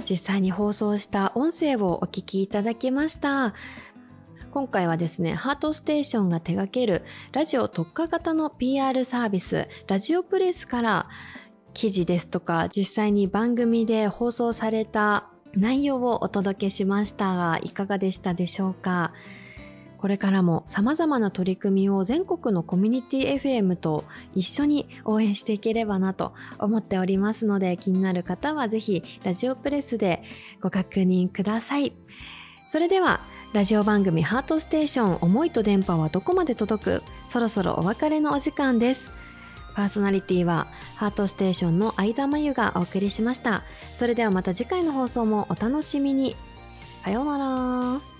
実際に放送した音声をお聞きいただきました。今回はですね、ハートステーションが手掛けるラジオ特化型の PR サービス、ラジオプレスから記事ですとか、実際に番組で放送された内容をお届けしましたが、いかがでしたでしょうか。これからも様々な取り組みを全国のコミュニティ FM と一緒に応援していければなと思っておりますので、気になる方はぜひラジオプレスでご確認ください。それではラジオ番組ハートステーション、思いと電波はどこまで届く、そろそろお別れのお時間です。パーソナリティはハートステーションの相田真由がお送りしました。それではまた次回の放送もお楽しみに。さようなら。